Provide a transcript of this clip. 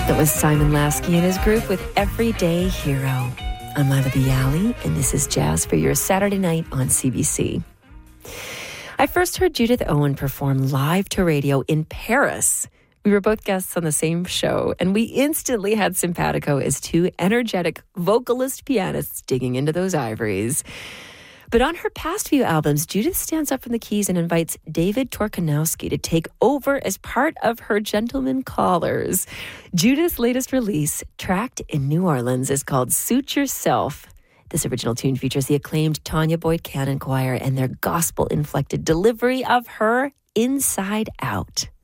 That was Simon Lasky and his group with Everyday Hero. I'm Lila Bialy, and this is Jazz for your Saturday night on CBC. I first heard Judith Owen perform live to radio in Paris. We were both guests on the same show, and we instantly had simpatico as two energetic vocalist pianists digging into those ivories. But on her past few albums, Judith stands up from the keys and invites David Torkanowski to take over as part of her Gentlemen Callers. Judith's latest release, tracked in New Orleans, is called Suit Yourself. This original tune features the acclaimed Tanya Boyd Cannon Choir and their gospel-inflected delivery of her Inside Out.